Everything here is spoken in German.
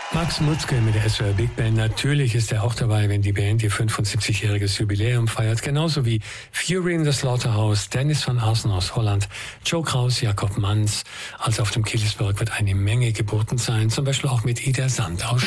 Max Mutzke mit der SWR Big Band. Natürlich ist er auch dabei, wenn die Band ihr 75-jähriges Jubiläum feiert. Genauso wie Fury in the Slaughterhouse, Dennis van Assen aus Holland, Joe Kraus, Jakob Manz. Also auf dem Killisberg wird eine Menge geboten sein. Zum Beispiel auch mit Ida Sand aus